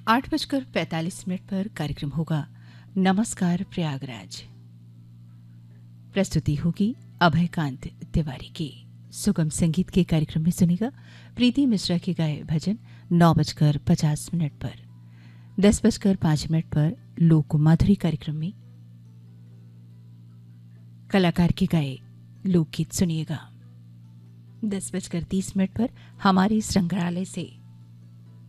8:45 पर कार्यक्रम होगा नमस्कार प्रयागराज। प्रस्तुति होगी अभयकांत तिवारी की। सुगम संगीत के कार्यक्रम में सुनेगा प्रीति मिश्रा के गाए भजन 9:50 पर। 10:05 पर लोक माधुरी कार्यक्रम में कलाकार के गाए लोकगीत सुनिएगा। 10:30 पर हमारे संग्रहालय से